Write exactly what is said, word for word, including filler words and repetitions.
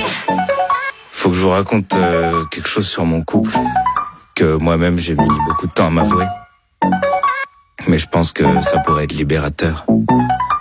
Faut que je vous raconte euh, quelque chose sur mon couple que moi-même j'ai mis beaucoup de temps à m'avouer. Mais je pense que ça pourrait être libérateur.